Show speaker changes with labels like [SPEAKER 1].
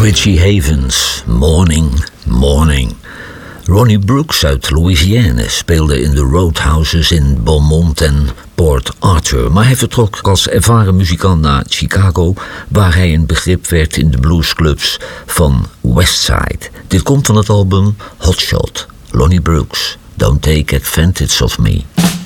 [SPEAKER 1] Richie Havens, Morning, Morning. Ronnie Brooks uit Louisiana speelde in de roadhouses in Beaumont en Port Arthur, maar hij vertrok als ervaren muzikant naar Chicago, waar hij een begrip werd in de bluesclubs van Westside. Dit komt van het album Hot Shot. Ronnie Brooks, Don't Take Advantage of Me.